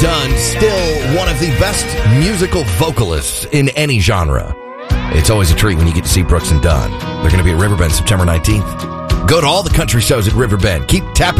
Dunn, still one of the best musical vocalists in any genre. It's always a treat when you get to see Brooks and Dunn. They're going to be at Riverbend September 19th. Go to all the country shows at Riverbend. Keep tapping